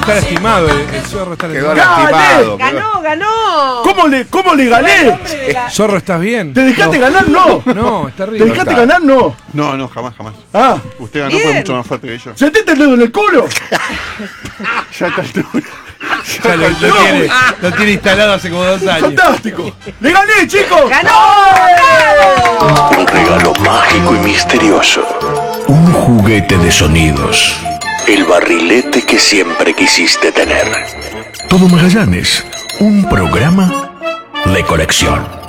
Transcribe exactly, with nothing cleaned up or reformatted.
Está lastimado, el, el zorro está Quedó lastimado. lastimado. Ganó, ganó. ¿Cómo le, cómo le El gané? hombre de la- Zorro, ¿estás bien? ¿Te dejaste No. ganar? No. No, está ¿Te arriba. dejaste está. ganar? No. No, no, jamás, jamás. Ah, Usted ganó, Bien. fue mucho más fuerte que yo. ¿sentiste el dedo en el culo? Ya está altura. Ya lo, lo tiene, lo tiene instalado hace como dos años. ¡Fantástico! ¡Le gané, chicos! ¡Ganó! Un regalo mágico y misterioso. Un juguete de sonidos. El barrilete que siempre quisiste tener. Todo Magallanes. Un programa de colección.